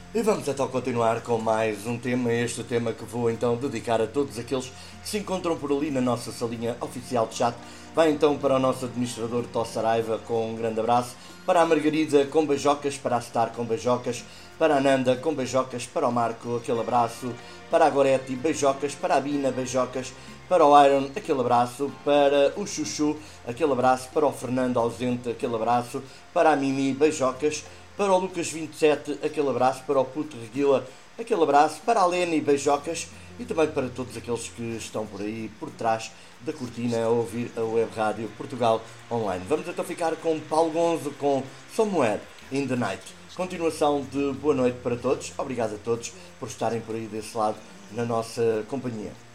E vamos então continuar com mais um tema, este tema que vou então dedicar a todos aqueles que se encontram por ali na nossa salinha oficial de chat. Vai então para o nosso administrador Tó Saraiva com um grande abraço, para a Margarida com beijocas, para a Star com beijocas, para a Nanda com beijocas, para o Marco aquele abraço, para a Goretti beijocas, para a Bina beijocas, para o Iron aquele abraço, para o Chuchu aquele abraço, para o Fernando ausente aquele abraço, para a Mimi beijocas, para o Lucas27, aquele abraço, para o Puto Reguila, aquele abraço, para a Leni, beijocas e também para todos aqueles que estão por aí, por trás da cortina, a ouvir a Web Rádio Portugal Online. Vamos então ficar com Paulo Gonzo, com Somewhere in the Night. Continuação de boa noite para todos. Obrigado a todos por estarem por aí desse lado na nossa companhia.